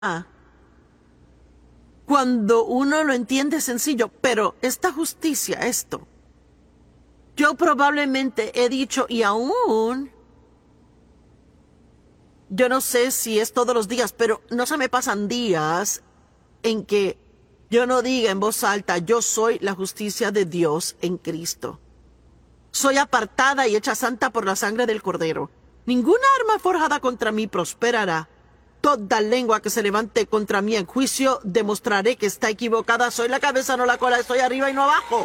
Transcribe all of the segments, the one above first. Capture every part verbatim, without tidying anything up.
Cuando uno lo entiende es sencillo, pero esta justicia, esto, yo probablemente he dicho y aún, yo no sé si es todos los días, pero no se me pasan días en que yo no diga en voz alta, yo soy la justicia de Dios en Cristo. Soy apartada y hecha santa por la sangre del Cordero. Ninguna arma forjada contra mí prosperará. Toda lengua que se levante contra mí en juicio, demostraré que está equivocada. Soy la cabeza, no la cola. Estoy arriba y no abajo.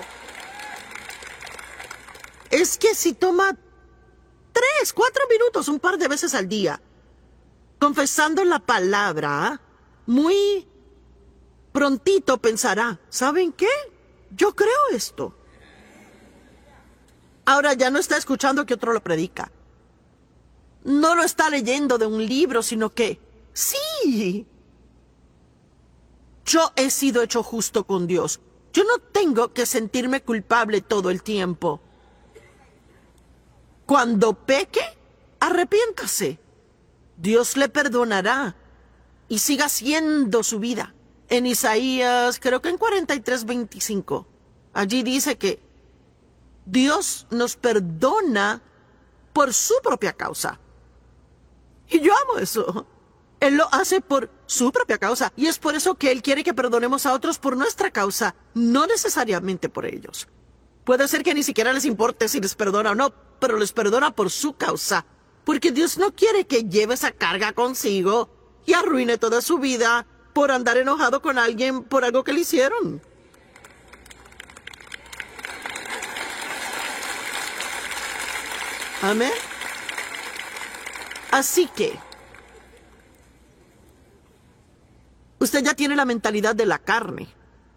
Es que si toma tres, cuatro minutos, un par de veces al día, confesando la palabra, muy prontito pensará, ¿saben qué? Yo creo esto. Ahora ya no está escuchando que otro lo predica. No lo está leyendo de un libro, sino que sí, yo he sido hecho justo con Dios. Yo no tengo que sentirme culpable todo el tiempo. Cuando peque, arrepiéntase. Dios le perdonará y siga haciendo su vida. En Isaías, creo que en cuarenta y tres, veinticinco, allí dice que Dios nos perdona por su propia causa. Y yo amo eso. Él lo hace por su propia causa. Y es por eso que Él quiere que perdonemos a otros por nuestra causa, no necesariamente por ellos. Puede ser que ni siquiera les importe si les perdona o no, pero les perdona por su causa. Porque Dios no quiere que lleve esa carga consigo y arruine toda su vida por andar enojado con alguien por algo que le hicieron. Amén. Así que usted ya tiene la mentalidad de la carne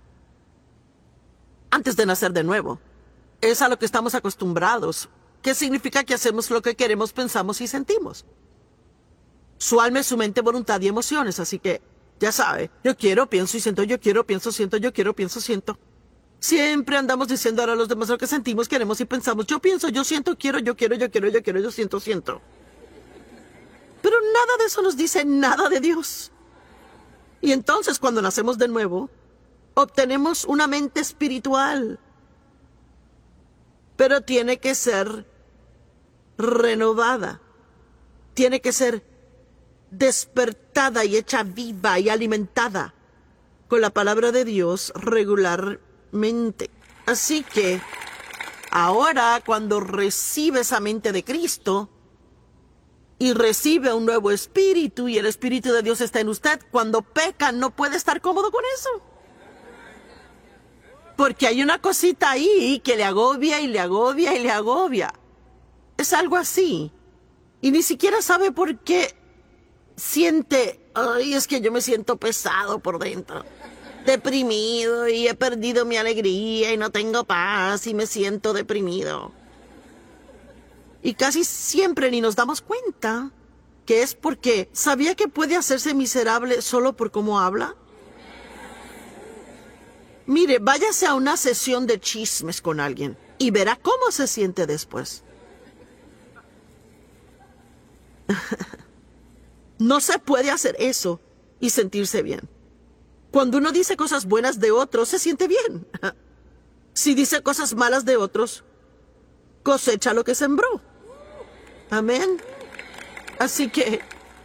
antes de nacer de nuevo. Es a lo que estamos acostumbrados, que significa que hacemos lo que queremos, pensamos y sentimos. Su alma es su mente, voluntad y emociones, así que ya sabe, yo quiero, pienso y siento, yo quiero, pienso, siento, yo quiero, pienso, siento. Siempre andamos diciendo a los demás lo que sentimos, queremos y pensamos. Yo pienso, yo siento, quiero, yo quiero, yo quiero, yo quiero, yo siento, siento. Pero nada de eso nos dice nada de Dios. Y entonces cuando nacemos de nuevo, obtenemos una mente espiritual. Pero tiene que ser renovada. Tiene que ser despertada y hecha viva y alimentada con la palabra de Dios regularmente. Así que ahora cuando recibe esa mente de Cristo y recibe un nuevo espíritu y el espíritu de Dios está en usted, cuando peca no puede estar cómodo con eso. Porque hay una cosita ahí que le agobia y le agobia y le agobia. Es algo así. Y ni siquiera sabe por qué siente, ay, es que yo me siento pesado por dentro. Deprimido y he perdido mi alegría y no tengo paz y me siento deprimido. Y casi siempre ni nos damos cuenta que es porque ¿sabía que puede hacerse miserable solo por cómo habla? Mire, váyase a una sesión de chismes con alguien y verá cómo se siente después. No se puede hacer eso y sentirse bien. Cuando uno dice cosas buenas de otros, se siente bien. Si dice cosas malas de otros, cosecha lo que sembró. Amén. Así que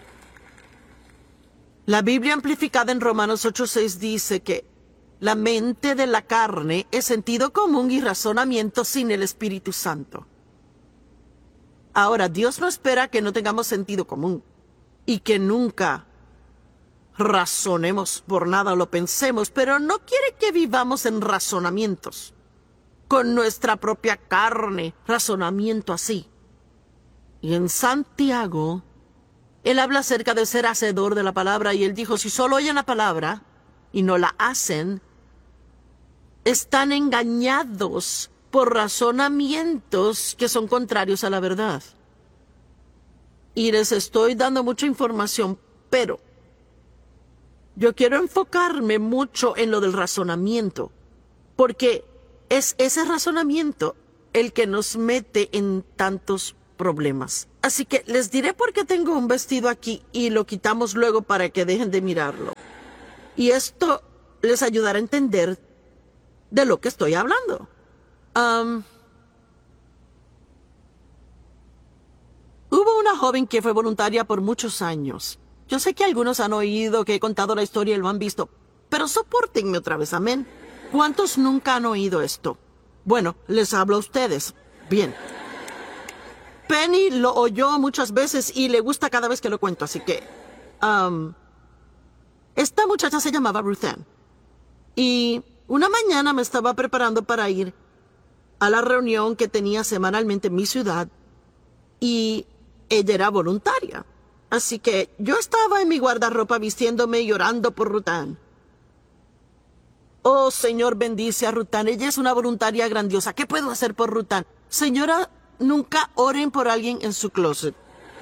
la Biblia amplificada en Romanos ocho seis dice que la mente de la carne es sentido común y razonamiento sin el Espíritu Santo. Ahora, Dios no espera que no tengamos sentido común y que nunca razonemos por nada o lo pensemos, pero no quiere que vivamos en razonamientos con nuestra propia carne, razonamiento así. Y en Santiago, él habla acerca de ser hacedor de la palabra y él dijo, si solo oyen la palabra y no la hacen, están engañados por razonamientos que son contrarios a la verdad. Y les estoy dando mucha información, pero yo quiero enfocarme mucho en lo del razonamiento, porque es ese razonamiento el que nos mete en tantos problemas. Así que les diré por qué tengo un vestido aquí y lo quitamos luego para que dejen de mirarlo. Y esto les ayudará a entender de lo que estoy hablando. Um, hubo una joven que fue voluntaria por muchos años. Yo sé que algunos han oído que he contado la historia y lo han visto, pero sopórtenme otra vez, amén. ¿Cuántos nunca han oído esto? Bueno, les hablo a ustedes. Bien. Penny lo oyó muchas veces y le gusta cada vez que lo cuento, así que... Um, esta muchacha se llamaba Ruth Ann. Y una mañana me estaba preparando para ir a la reunión que tenía semanalmente en mi ciudad y ella era voluntaria. Así que yo estaba en mi guardarropa vistiéndome y orando por Ruth Ann. Oh, Señor, bendice a Ruth Ann. Ella es una voluntaria grandiosa. ¿Qué puedo hacer por Ruth Ann? Señora, nunca oren por alguien en su closet.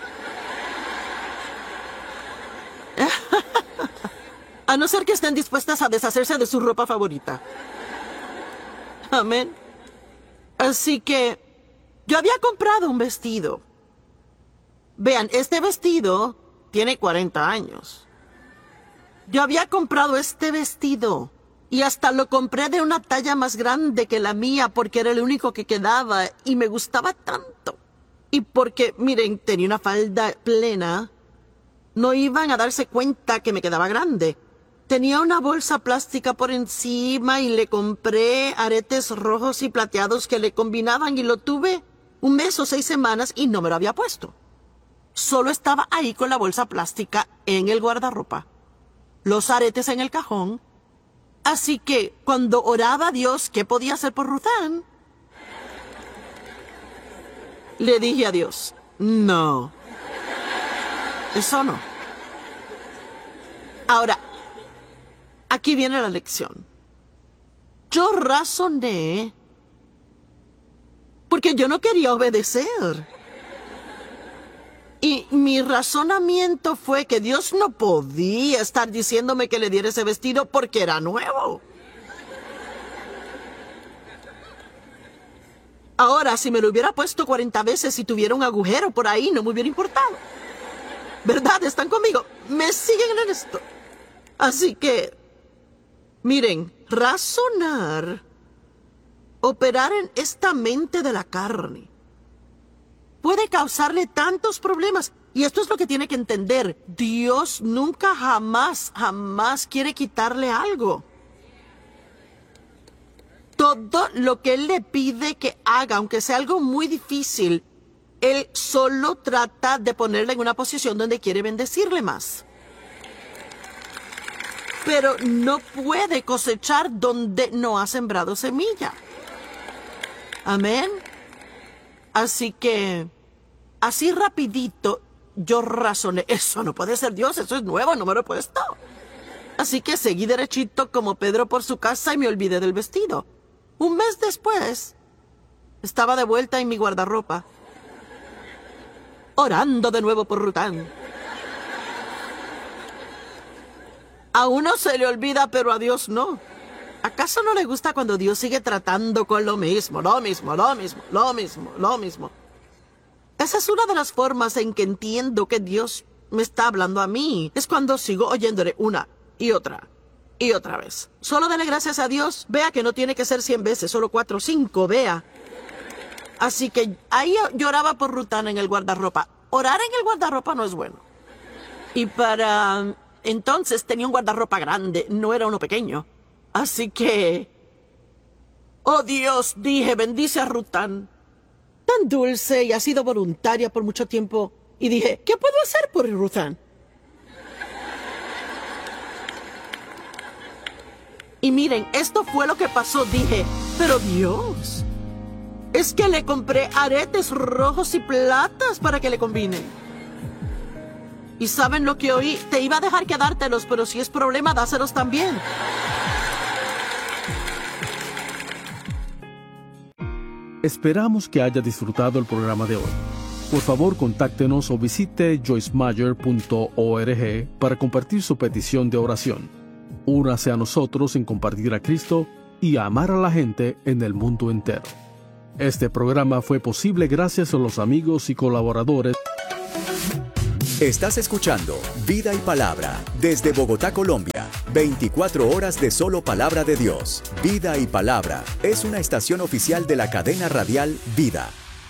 A no ser que estén dispuestas a deshacerse de su ropa favorita. Amén. Así que yo había comprado un vestido. Vean, este vestido tiene cuarenta años. Yo había comprado este vestido y hasta lo compré de una talla más grande que la mía porque era el único que quedaba y me gustaba tanto. Y porque, miren, tenía una falda plena, no iban a darse cuenta que me quedaba grande. Tenía una bolsa plástica por encima y le compré aretes rojos y plateados que le combinaban y lo tuve un mes o seis semanas y no me lo había puesto. Solo estaba ahí con la bolsa plástica en el guardarropa, los aretes en el cajón. Así que cuando oraba a Dios qué podía hacer por Ruth Ann, le dije a Dios, no, eso no. Ahora, aquí viene la lección. Yo razoné porque yo no quería obedecer. Y mi razonamiento fue que Dios no podía estar diciéndome que le diera ese vestido porque era nuevo. Ahora, si me lo hubiera puesto cuarenta veces y tuviera un agujero por ahí, no me hubiera importado. ¿Verdad? ¿Están conmigo? ¿Me siguen en esto? Así que, miren, razonar, operar en esta mente de la carne, puede causarle tantos problemas. Y esto es lo que tiene que entender. Dios nunca, jamás, jamás quiere quitarle algo. Todo lo que Él le pide que haga, aunque sea algo muy difícil, Él solo trata de ponerle en una posición donde quiere bendecirle más. Pero no puede cosechar donde no ha sembrado semilla. Amén. Así que, así rapidito, yo razoné, eso no puede ser Dios, eso es nuevo, no me lo he puesto. Así que seguí derechito como Pedro por su casa y me olvidé del vestido. Un mes después, estaba de vuelta en mi guardarropa, orando de nuevo por Ruth Ann. A uno se le olvida, pero a Dios no. ¿Acaso no le gusta cuando Dios sigue tratando con lo mismo, lo mismo, lo mismo, lo mismo, lo mismo? Esa es una de las formas en que entiendo que Dios me está hablando a mí. Es cuando sigo oyéndole una y otra y otra vez. Solo dele gracias a Dios. Vea que no tiene que ser cien veces, solo cuatro o cinco, vea. Así que ahí lloraba por Ruth Ann en el guardarropa. Orar en el guardarropa no es bueno. Y para entonces tenía un guardarropa grande, no era uno pequeño. Así que, oh Dios, dije, bendice a Ruth Ann, tan dulce y ha sido voluntaria por mucho tiempo. Y dije, ¿qué puedo hacer por Ruth Ann? Y miren, esto fue lo que pasó. Dije, pero Dios, es que le compré aretes rojos y platas para que le combinen. ¿Y saben lo que oí? Te iba a dejar quedártelos, pero si es problema, dáselos también. Esperamos que haya disfrutado el programa de hoy. Por favor, contáctenos o visite joyce meyer punto org para compartir su petición de oración. Únase a nosotros en compartir a Cristo y a amar a la gente en el mundo entero. Este programa fue posible gracias a los amigos y colaboradores. Estás escuchando Vida y Palabra desde Bogotá, Colombia. veinticuatro horas de solo palabra de Dios. Vida y Palabra es una estación oficial de la cadena radial Vida.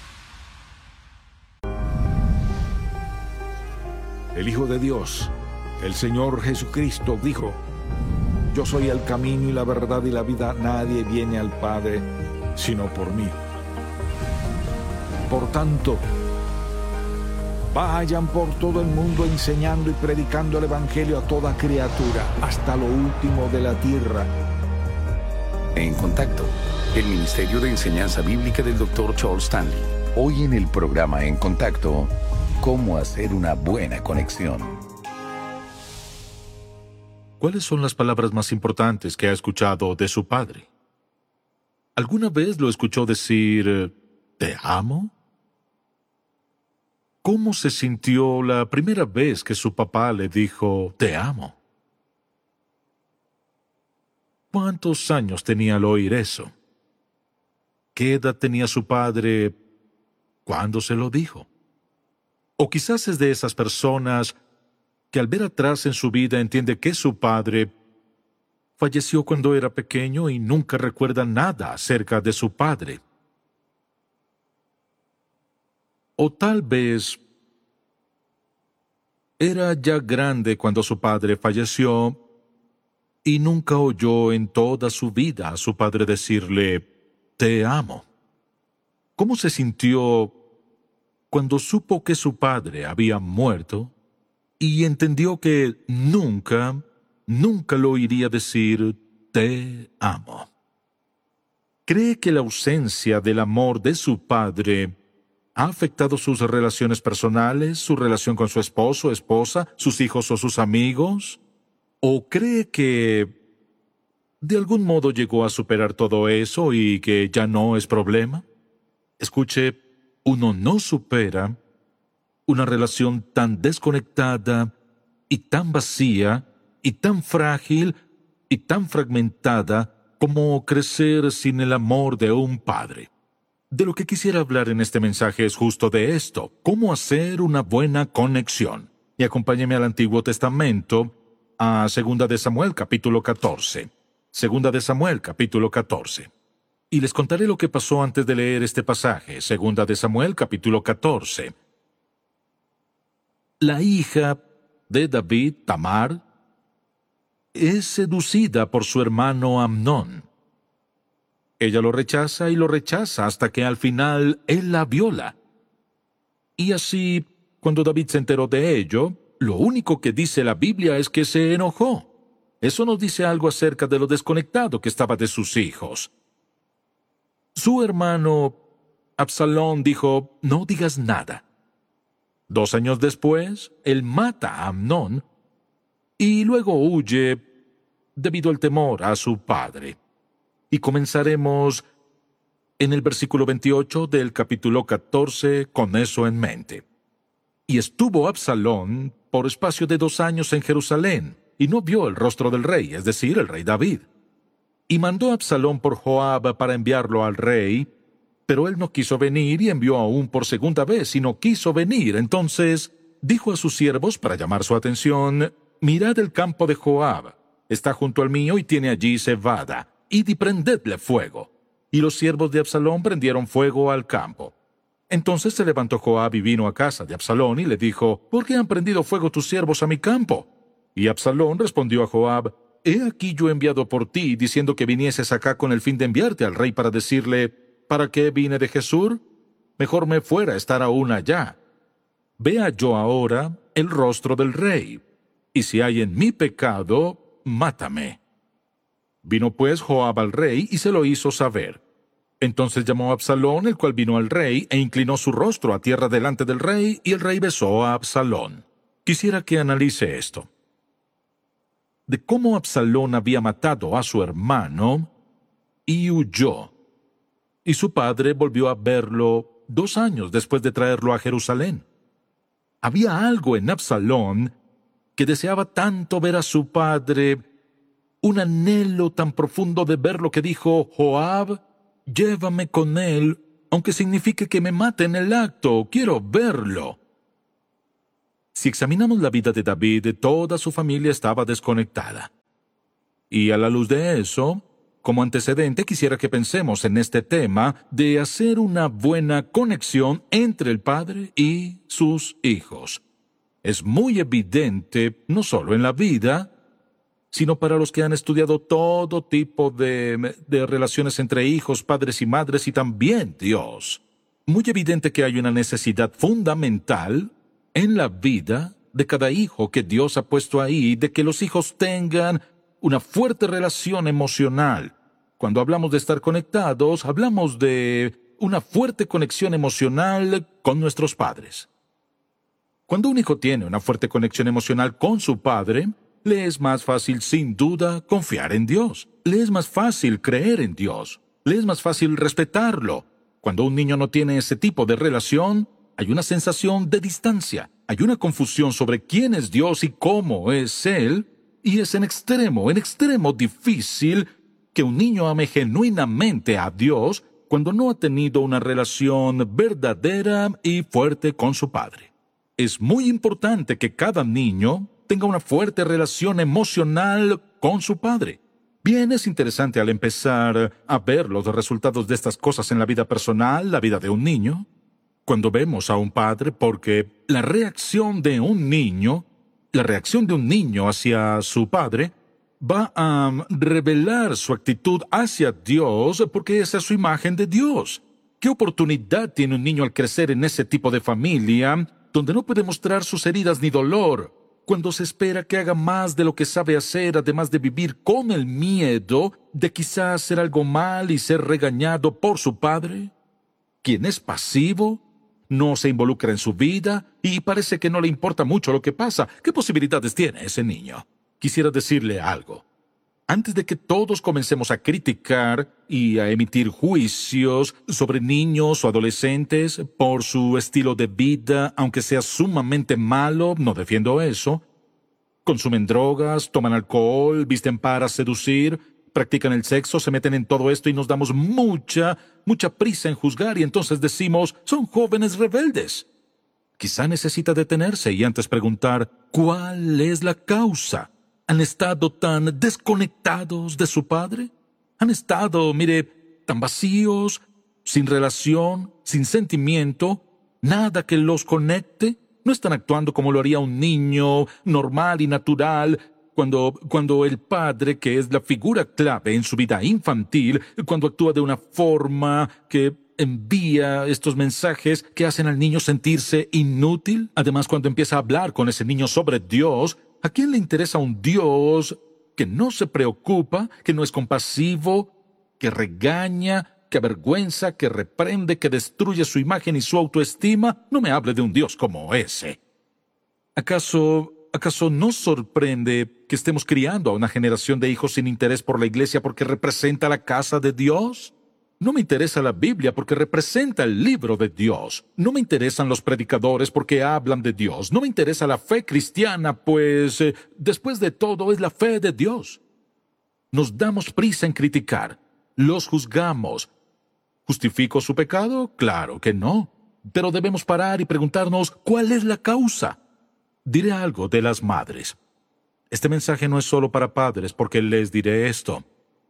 El Hijo de Dios, el Señor Jesucristo, dijo: Yo soy el camino y la verdad y la vida. Nadie viene al Padre sino por mí. Por tanto, vayan por todo el mundo enseñando y predicando el Evangelio a toda criatura, hasta lo último de la tierra. En Contacto, el Ministerio de Enseñanza Bíblica del doctor Charles Stanley. Hoy en el programa En Contacto, ¿cómo hacer una buena conexión? ¿Cuáles son las palabras más importantes que ha escuchado de su padre? ¿Alguna vez lo escuchó decir, ¿te amo? ¿Cómo se sintió la primera vez que su papá le dijo, te amo? ¿Cuántos años tenía al oír eso? ¿Qué edad tenía su padre cuando se lo dijo? O quizás es de esas personas que al ver atrás en su vida entiende que su padre falleció cuando era pequeño y nunca recuerda nada acerca de su padre. O tal vez era ya grande cuando su padre falleció y nunca oyó en toda su vida a su padre decirle, te amo. ¿Cómo se sintió cuando supo que su padre había muerto y entendió que nunca, nunca lo oiría decir, te amo? ¿Cree que la ausencia del amor de su padre ha afectado sus relaciones personales, su relación con su esposo, esposa, sus hijos o sus amigos? ¿O cree que de algún modo llegó a superar todo eso y que ya no es problema? Escuche, uno no supera una relación tan desconectada y tan vacía y tan frágil y tan fragmentada como crecer sin el amor de un padre. De lo que quisiera hablar en este mensaje es justo de esto, cómo hacer una buena conexión. Y acompáñeme al Antiguo Testamento, a Segunda de Samuel, capítulo catorce. Segunda de Samuel, capítulo catorce. Y les contaré lo que pasó antes de leer este pasaje, Segunda de Samuel, capítulo catorce. La hija de David, Tamar, es seducida por su hermano Amnón. Ella lo rechaza y lo rechaza hasta que al final él la viola. Y así, cuando David se enteró de ello, lo único que dice la Biblia es que se enojó. Eso nos dice algo acerca de lo desconectado que estaba de sus hijos. Su hermano Absalón dijo, no digas nada. Dos años después, él mata a Amnón y luego huye debido al temor a su padre. Y comenzaremos en el versículo veintiocho del capítulo catorce con eso en mente. Y estuvo Absalón por espacio de dos años en Jerusalén, y no vio el rostro del rey, es decir, el rey David. Y mandó Absalón por Joab para enviarlo al rey, pero él no quiso venir y envió aún por segunda vez y no quiso venir. Entonces dijo a sus siervos para llamar su atención, mirad el campo de Joab, está junto al mío y tiene allí cebada. Id y prendedle fuego. Y los siervos de Absalón prendieron fuego al campo. Entonces se levantó Joab y vino a casa de Absalón y le dijo, ¿por qué han prendido fuego tus siervos a mi campo? Y Absalón respondió a Joab, he aquí yo he enviado por ti, diciendo que vinieses acá con el fin de enviarte al rey para decirle, ¿para qué vine de Jesús? Mejor me fuera estar aún allá. Vea yo ahora el rostro del rey, y si hay en mí pecado, mátame. Vino pues Joab al rey y se lo hizo saber. Entonces llamó a Absalón, el cual vino al rey, e inclinó su rostro a tierra delante del rey, y el rey besó a Absalón. Quisiera que analice esto. De cómo Absalón había matado a su hermano y huyó. Y su padre volvió a verlo dos años después de traerlo a Jerusalén. Había algo en Absalón que deseaba tanto ver a su padre, un anhelo tan profundo de ver lo que dijo Joab, llévame con él aunque signifique que me mate en el acto. Quiero verlo. Si examinamos la vida de David, toda su familia estaba desconectada. Y a la luz de eso, como antecedente, quisiera que pensemos en este tema de hacer una buena conexión entre el padre y sus hijos. Es muy evidente, no solo en la vida, sino para los que han estudiado todo tipo de, de relaciones entre hijos, padres y madres, y también Dios. Muy evidente que hay una necesidad fundamental en la vida de cada hijo que Dios ha puesto ahí, de que los hijos tengan una fuerte relación emocional. Cuando hablamos de estar conectados, hablamos de una fuerte conexión emocional con nuestros padres. Cuando un hijo tiene una fuerte conexión emocional con su padre, le es más fácil, sin duda, confiar en Dios. Le es más fácil creer en Dios. Le es más fácil respetarlo. Cuando un niño no tiene ese tipo de relación, hay una sensación de distancia. Hay una confusión sobre quién es Dios y cómo es Él. Y es en extremo, en extremo difícil que un niño ame genuinamente a Dios cuando no ha tenido una relación verdadera y fuerte con su padre. Es muy importante que cada niño tenga una fuerte relación emocional con su padre. Bien, es interesante al empezar a ver los resultados de estas cosas en la vida personal, la vida de un niño, cuando vemos a un padre, porque la reacción de un niño, la reacción de un niño hacia su padre, va a revelar su actitud hacia Dios porque esa es su imagen de Dios. ¿Qué oportunidad tiene un niño al crecer en ese tipo de familia donde no puede mostrar sus heridas ni dolor, cuando se espera que haga más de lo que sabe hacer, además de vivir con el miedo de quizás hacer algo mal y ser regañado por su padre? Quien es pasivo, no se involucra en su vida y parece que no le importa mucho lo que pasa. ¿Qué posibilidades tiene ese niño? Quisiera decirle algo. Antes de que todos comencemos a criticar y a emitir juicios sobre niños o adolescentes por su estilo de vida, aunque sea sumamente malo, no defiendo eso, consumen drogas, toman alcohol, visten para seducir, practican el sexo, se meten en todo esto y nos damos mucha, mucha prisa en juzgar y entonces decimos, son jóvenes rebeldes. Quizá necesita detenerse y antes preguntar, ¿cuál es la causa? ¿Han estado tan desconectados de su padre? ¿Han estado, mire, tan vacíos, sin relación, sin sentimiento, nada que los conecte? ¿No están actuando como lo haría un niño normal y natural cuando, cuando el padre, que es la figura clave en su vida infantil, cuando actúa de una forma que envía estos mensajes que hacen al niño sentirse inútil? Además, cuando empieza a hablar con ese niño sobre Dios, ¿a quién le interesa un Dios que no se preocupa, que no es compasivo, que regaña, que avergüenza, que reprende, que destruye su imagen y su autoestima? No me hable de un Dios como ese. ¿Acaso, acaso nos sorprende que estemos criando a una generación de hijos sin interés por la iglesia porque representa la casa de Dios? No me interesa la Biblia porque representa el libro de Dios. No me interesan los predicadores porque hablan de Dios. No me interesa la fe cristiana, pues eh, después de todo es la fe de Dios. Nos damos prisa en criticar. Los juzgamos. ¿Justifico su pecado? Claro que no. Pero debemos parar y preguntarnos, ¿cuál es la causa? Diré algo de las madres. Este mensaje no es solo para padres porque les diré esto.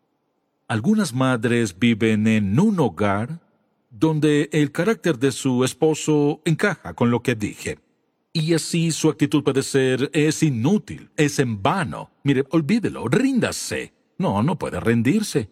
Algunas madres viven en un hogar donde el carácter de su esposo encaja con lo que dije. Y así su actitud puede ser, es inútil, es en vano. Mire, olvídelo, ríndase. No, no puede rendirse.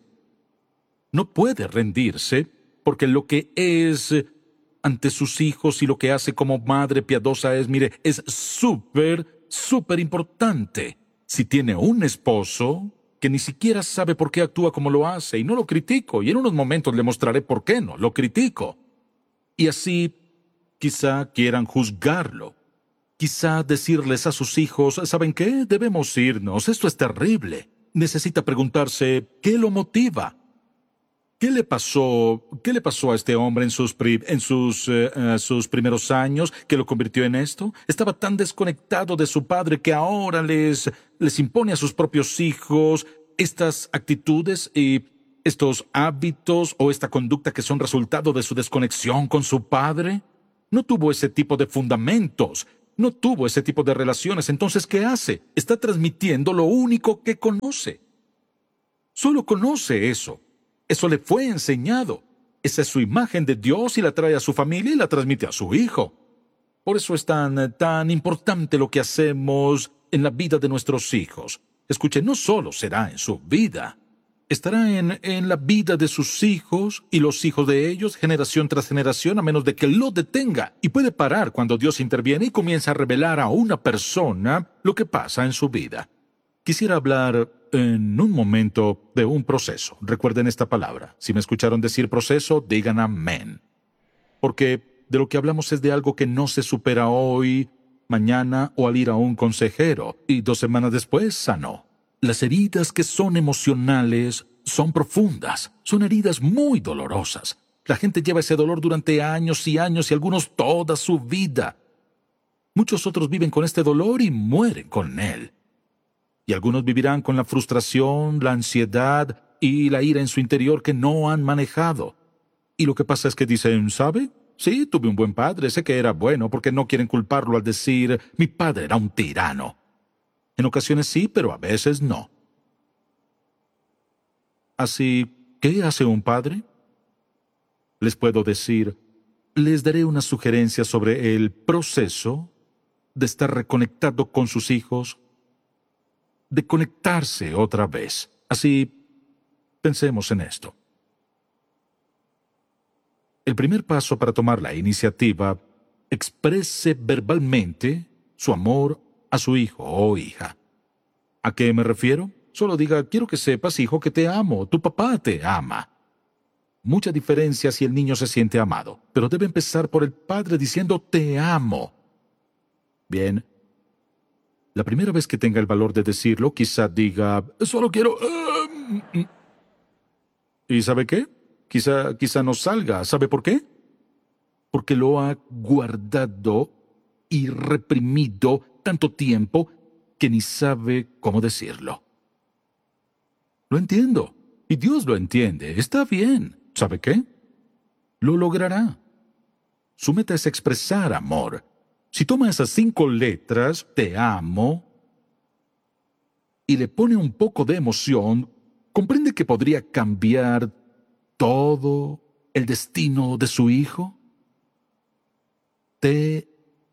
No puede rendirse porque lo que es ante sus hijos y lo que hace como madre piadosa es, mire, es súper, súper importante. Si tiene un esposo que ni siquiera sabe por qué actúa como lo hace, y no lo critico, y en unos momentos le mostraré por qué no, lo critico. Y así, quizá quieran juzgarlo. Quizá decirles a sus hijos, ¿saben qué? Debemos irnos, esto es terrible. Necesita preguntarse, ¿qué lo motiva? ¿Qué le pasó, qué le pasó a este hombre en sus, pri- en sus, eh, uh, sus primeros años que lo convirtió en esto? Estaba tan desconectado de su padre que ahora les, les impone a sus propios hijos estas actitudes y estos hábitos o esta conducta que son resultado de su desconexión con su padre? No tuvo ese tipo de fundamentos, no tuvo ese tipo de relaciones. Entonces, ¿qué hace? Está transmitiendo lo único que conoce. Solo conoce eso. Eso le fue enseñado. Esa es su imagen de Dios y la trae a su familia y la transmite a su hijo. Por eso es tan, tan importante lo que hacemos en la vida de nuestros hijos. Escuche, no solo será en su vida, estará en, en la vida de sus hijos y los hijos de ellos, generación tras generación, a menos de que lo detenga. Y puede parar cuando Dios interviene y comienza a revelar a una persona lo que pasa en su vida. Quisiera hablar en un momento de un proceso. Recuerden esta palabra. Si me escucharon decir proceso, digan amén. Porque de lo que hablamos es de algo que no se supera hoy, mañana o al ir a un consejero, y dos semanas después sanó. Las heridas que son emocionales son profundas, son heridas muy dolorosas. La gente lleva ese dolor durante años y años y algunos toda su vida. Muchos otros viven con este dolor y mueren con él. Y algunos vivirán con la frustración, la ansiedad y la ira en su interior que no han manejado. Y lo que pasa es que dicen, ¿sabe? Sí, tuve un buen padre, sé que era bueno, porque no quieren culparlo al decir, mi padre era un tirano. En ocasiones sí, pero a veces no. Así, ¿qué hace un padre? Les puedo decir, les daré unas sugerencias sobre el proceso de estar reconectado con sus hijos, de conectarse otra vez. Así, pensemos en esto. El primer paso para tomar la iniciativa, exprese verbalmente su amor a su hijo o hija. ¿A qué me refiero? Solo diga, quiero que sepas, hijo, que te amo, tu papá te ama. Mucha diferencia si el niño se siente amado, pero debe empezar por el padre diciendo, te amo. Bien. La primera vez que tenga el valor de decirlo, quizá diga, solo quiero... ¿Y sabe qué? Quizá, quizá no salga. ¿Sabe por qué? Porque lo ha guardado y reprimido tanto tiempo que ni sabe cómo decirlo. Lo entiendo. Y Dios lo entiende. Está bien. ¿Sabe qué? Lo logrará. Su meta es expresar amor. Si toma esas cinco letras, te amo, y le pone un poco de emoción, ¿comprende que podría cambiar todo el destino de su hijo? Te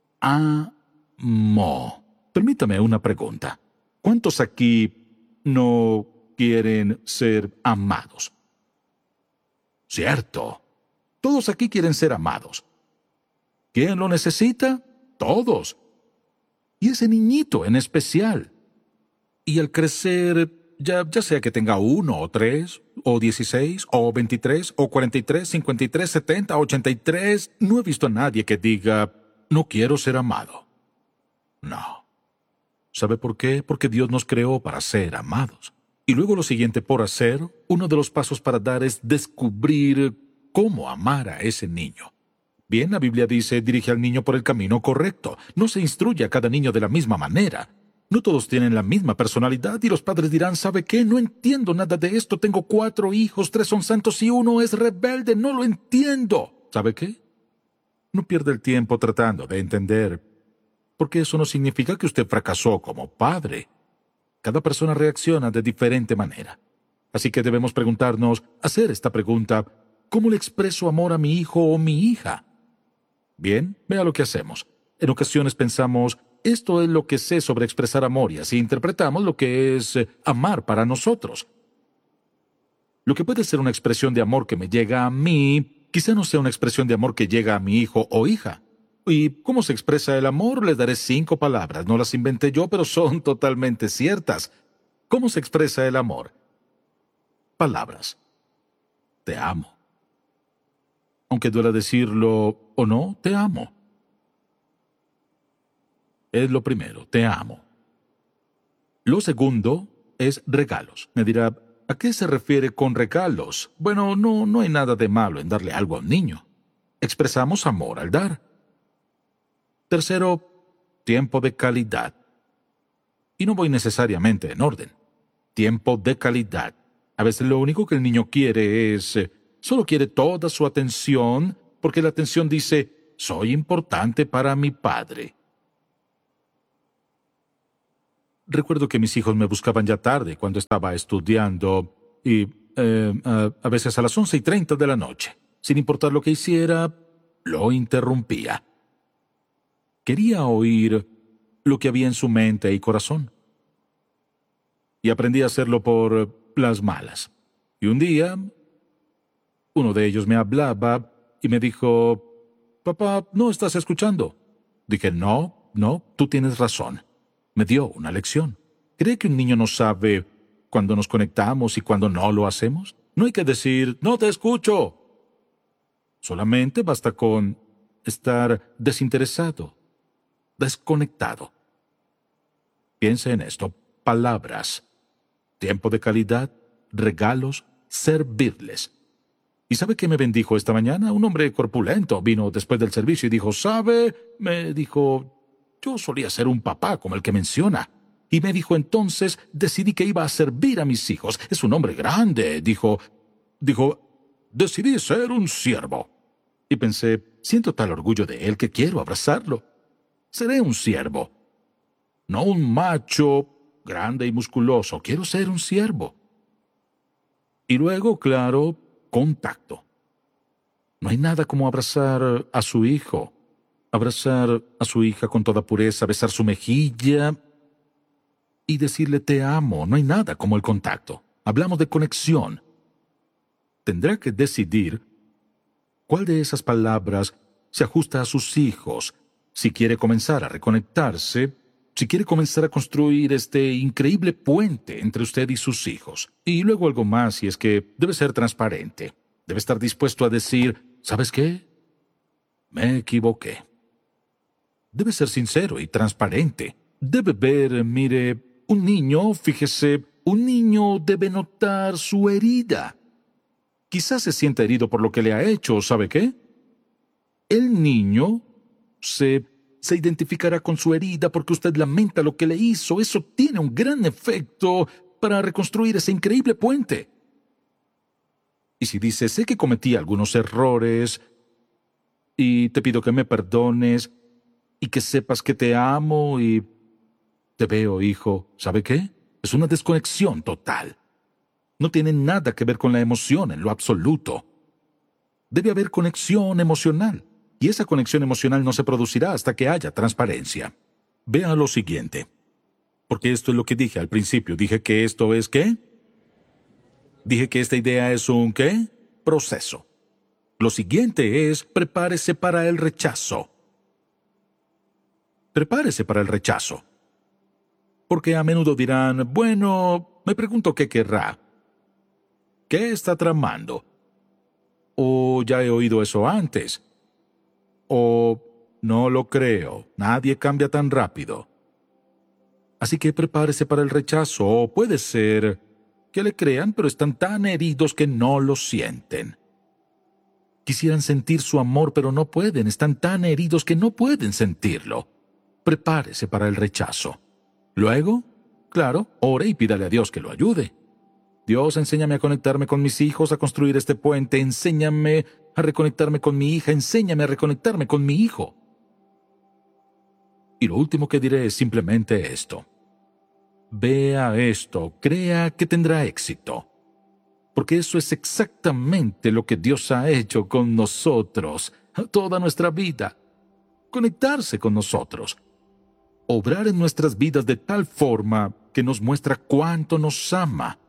amo. Permítame una pregunta. ¿Cuántos aquí no quieren ser amados? Cierto. Todos aquí quieren ser amados. ¿Quién lo necesita? Todos. Y ese niñito en especial. Y al crecer, ya, ya sea que tenga uno o tres, o dieciséis, o veintitrés, o cuarenta y tres, cincuenta y tres, setenta, ochenta y tres, no he visto a nadie que diga, no quiero ser amado. No. ¿Sabe por qué? Porque Dios nos creó para ser amados. Y luego lo siguiente por hacer, uno de los pasos para dar es descubrir cómo amar a ese niño. Bien, la Biblia dice, dirige al niño por el camino correcto. No se instruye a cada niño de la misma manera. No todos tienen la misma personalidad y los padres dirán, ¿sabe qué? No entiendo nada de esto. Tengo cuatro hijos, tres son santos y uno es rebelde. No lo entiendo. ¿Sabe qué? No pierda el tiempo tratando de entender, porque eso no significa que usted fracasó como padre. Cada persona reacciona de diferente manera. Así que debemos preguntarnos, hacer esta pregunta, ¿cómo le expreso amor a mi hijo o mi hija? Bien, vea lo que hacemos. En ocasiones pensamos, esto es lo que sé sobre expresar amor, y así interpretamos lo que es eh, amar para nosotros. Lo que puede ser una expresión de amor que me llega a mí, quizá no sea una expresión de amor que llega a mi hijo o hija. ¿Y cómo se expresa el amor? Les daré cinco palabras. No las inventé yo, pero son totalmente ciertas. ¿Cómo se expresa el amor? Palabras. Te amo. Aunque duela decirlo o no, te amo. Es lo primero, te amo. Lo segundo es regalos. Me dirá, ¿a qué se refiere con regalos? Bueno, no, no hay nada de malo en darle algo a un niño. Expresamos amor al dar. Tercero, tiempo de calidad. Y no voy necesariamente en orden. Tiempo de calidad. A veces lo único que el niño quiere es, eh, solo quiere toda su atención, porque la atención dice, soy importante para mi padre. Recuerdo que mis hijos me buscaban ya tarde cuando estaba estudiando y eh, a, a veces a las once y treinta de la noche. Sin importar lo que hiciera, lo interrumpía. Quería oír lo que había en su mente y corazón. Y aprendí a hacerlo por las malas. Y un día, uno de ellos me hablaba y me dijo, «Papá, ¿no estás escuchando?» Dije, «No, no, tú tienes razón». Me dio una lección. ¿Cree que un niño no sabe cuándo nos conectamos y cuándo no lo hacemos? No hay que decir, «No te escucho». Solamente basta con estar desinteresado, desconectado. Piensa en esto. Palabras, tiempo de calidad, regalos, servirles. ¿Y sabe qué me bendijo esta mañana? Un hombre corpulento vino después del servicio y dijo, ¿sabe? Me dijo, yo solía ser un papá como el que menciona. Y me dijo entonces, decidí que iba a servir a mis hijos. Es un hombre grande. Dijo, dijo, decidí ser un siervo. Y pensé, siento tal orgullo de él que quiero abrazarlo. Seré un siervo. No un macho grande y musculoso. Quiero ser un siervo. Y luego, claro, contacto. No hay nada como abrazar a su hijo. Abrazar a su hija con toda pureza, besar su mejilla y decirle te amo. No hay nada como el contacto. Hablamos de conexión. Tendrá que decidir cuál de esas palabras se ajusta a sus hijos. Si quiere comenzar a reconectarse, si quiere comenzar a construir este increíble puente entre usted y sus hijos. Y luego algo más, y es que debe ser transparente. Debe estar dispuesto a decir, ¿sabes qué? Me equivoqué. Debe ser sincero y transparente. Debe ver, mire, un niño, fíjese, un niño debe notar su herida. Quizás se sienta herido por lo que le ha hecho, ¿sabe qué? El niño se, se identificará con su herida porque usted lamenta lo que le hizo. Eso tiene un gran efecto para reconstruir ese increíble puente. Y si dice, sé que cometí algunos errores y te pido que me perdones y que sepas que te amo y te veo, hijo, ¿sabe qué? Es una desconexión total. No tiene nada que ver con la emoción en lo absoluto. Debe haber conexión emocional, y esa conexión emocional no se producirá hasta que haya transparencia. Vea lo siguiente, porque esto es lo que dije al principio. Dije que esto es ¿qué? Dije que esta idea es un ¿qué? Proceso. Lo siguiente es prepárese para el rechazo. Prepárese para el rechazo. Porque a menudo dirán, bueno, me pregunto qué querrá. ¿Qué está tramando? O ya he oído eso antes. O no lo creo, nadie cambia tan rápido. Así que prepárese para el rechazo. O puede ser que le crean, pero están tan heridos que no lo sienten. Quisieran sentir su amor, pero no pueden. Están tan heridos que no pueden sentirlo. Prepárese para el rechazo. Luego, claro, ore y pídale a Dios que lo ayude. Dios, enséñame a conectarme con mis hijos, a construir este puente. Enséñame a reconectarme con mi hija. Enséñame a reconectarme con mi hijo. Y lo último que diré es simplemente esto. Vea esto, crea que tendrá éxito. Porque eso es exactamente lo que Dios ha hecho con nosotros, toda nuestra vida. Conectarse con nosotros. Obrar en nuestras vidas de tal forma que nos muestra cuánto nos ama,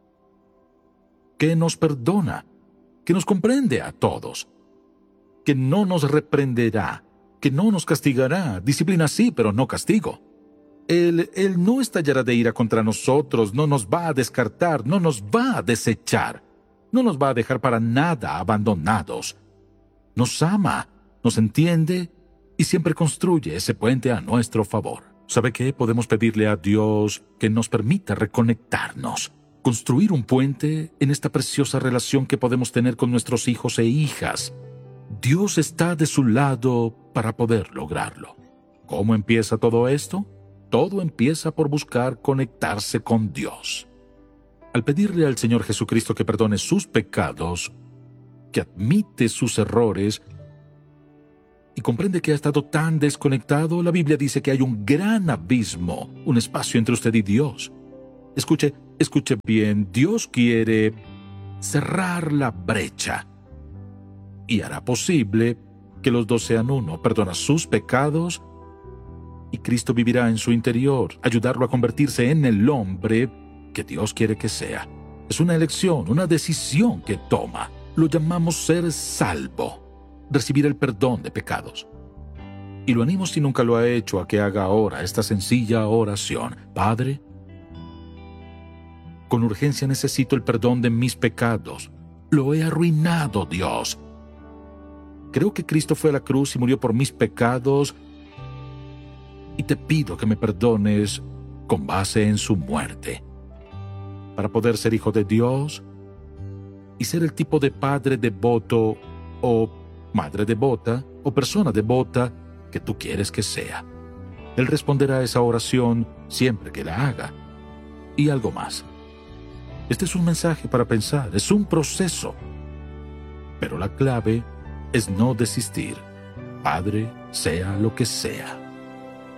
que nos perdona, que nos comprende a todos, que no nos reprenderá, que no nos castigará, disciplina sí, pero no castigo. Él, él no estallará de ira contra nosotros, no nos va a descartar, no nos va a desechar, no nos va a dejar para nada abandonados. Nos ama, nos entiende y siempre construye ese puente a nuestro favor. ¿Sabe qué? Podemos pedirle a Dios que nos permita reconectarnos, construir un puente en esta preciosa relación que podemos tener con nuestros hijos e hijas. Dios está de su lado para poder lograrlo. ¿Cómo empieza todo esto? Todo empieza por buscar conectarse con Dios. Al pedirle al Señor Jesucristo que perdone sus pecados, que admite sus errores y comprende que ha estado tan desconectado, la Biblia dice que hay un gran abismo, un espacio entre usted y Dios. Escuche, escuche bien, Dios quiere cerrar la brecha y hará posible que los dos sean uno. Perdona sus pecados y Cristo vivirá en su interior, ayudarlo a convertirse en el hombre que Dios quiere que sea. Es una elección, una decisión que toma. Lo llamamos ser salvo, recibir el perdón de pecados. Y lo animo, si nunca lo ha hecho, a que haga ahora esta sencilla oración. Padre, con urgencia necesito el perdón de mis pecados. Lo he arruinado, Dios. Creo que Cristo fue a la cruz y murió por mis pecados, y te pido que me perdones con base en su muerte, para poder ser hijo de Dios y ser el tipo de padre devoto o madre devota o persona devota que tú quieres que sea. Él responderá a esa oración siempre que la haga. Y algo más. Este es un mensaje para pensar, es un proceso. Pero la clave es no desistir, Padre, sea lo que sea.